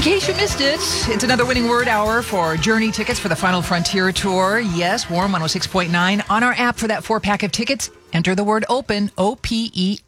case you missed it, it's another winning word hour for Journey tickets for the Final Frontier Tour. Yes, Warm 106.9. On our app for that 4-pack of tickets, enter the word OPEN, OPEN.